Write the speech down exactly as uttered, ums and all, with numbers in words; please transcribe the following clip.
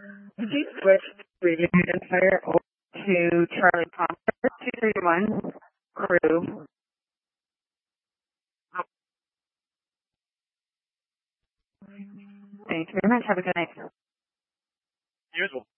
Would you switch Radio Empire over to Charlie Foster, two three one, crew? Thank you very much. Have a good night. Usual.